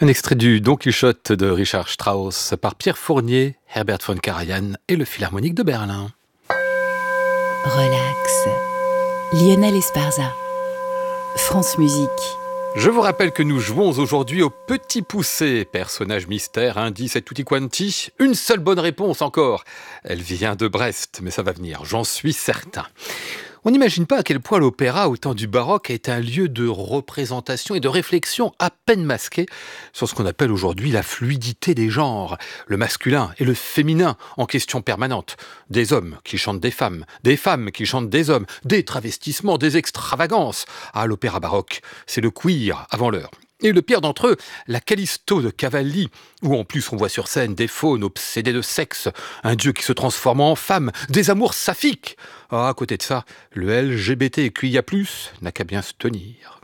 Un extrait du Don Quichotte de Richard Strauss par Pierre Fournier, Herbert von Karajan et le Philharmonique de Berlin. Relax. Lionel Esparza. France Musique. Je vous rappelle que nous jouons aujourd'hui au Petit Poucet, personnage mystère, indice et tutti quanti. Une seule bonne réponse encore. Elle vient de Brest, mais ça va venir, j'en suis certain. On n'imagine pas à quel point l'opéra, au temps du baroque, est un lieu de représentation et de réflexion à peine masqué sur ce qu'on appelle aujourd'hui la fluidité des genres, le masculin et le féminin en question permanente. Des hommes qui chantent des femmes qui chantent des hommes, des travestissements, des extravagances. Ah, l'opéra baroque, c'est le queer avant l'heure. Et le pire d'entre eux, la Callisto de Cavalli, où en plus on voit sur scène des faunes obsédés de sexe, un dieu qui se transforme en femme, des amours saphiques. Ah, à côté de ça, le LGBTQIA+, n'a qu'à bien se tenir.